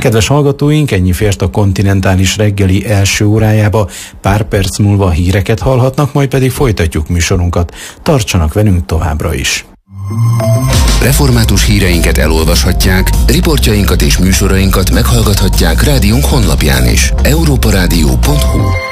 Kedves hallgatóink, ennyi fért a Kontinentális reggeli első órájába. Pár perc múlva híreket hallhatnak, majd pedig folytatjuk műsorunkat. Tartsanak velünk továbbra is. Református híreinket elolvashatják, riportjainkat és műsorainkat meghallgathatják rádiónk honlapján is. Europaradio.hu